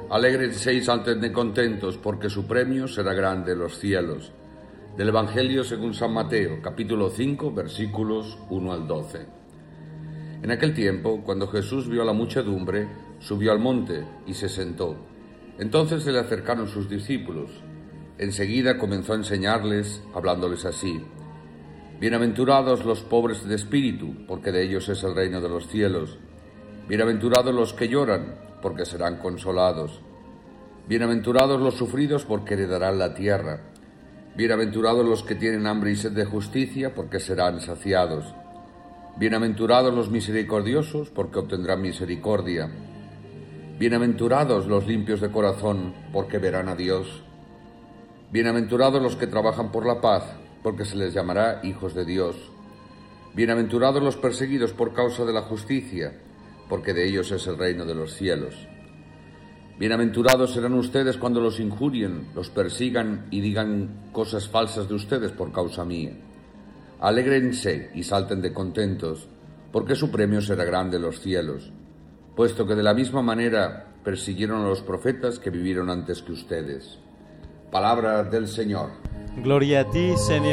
Alégrense y salten de contentos, porque su premio será grande en los cielos. Del Evangelio según San Mateo, capítulo 5, versículos 1 al 12. En aquel tiempo, cuando Jesús vio a la muchedumbre, subió al monte y se sentó. Entonces se le acercaron sus discípulos. Enseguida comenzó a enseñarles, hablándoles así: Bienaventurados los pobres de espíritu, porque de ellos es el reino de los cielos. Bienaventurados los que lloran, porque serán consolados. Bienaventurados los sufridos, porque heredarán la tierra. Bienaventurados los que tienen hambre y sed de justicia, porque serán saciados. Bienaventurados los misericordiosos, porque obtendrán misericordia. Bienaventurados los limpios de corazón, porque verán a Dios. Bienaventurados los que trabajan por la paz, porque se les llamará hijos de Dios. Bienaventurados los perseguidos por causa de la justicia, porque de ellos es el reino de los cielos. Bienaventurados serán ustedes cuando los injurien, los persigan y digan cosas falsas de ustedes por causa mía. Alégrense y salten de contentos, porque su premio será grande en los cielos, puesto que de la misma manera persiguieron a los profetas que vivieron antes que ustedes. Palabra del Señor. Gloria a ti, Señor.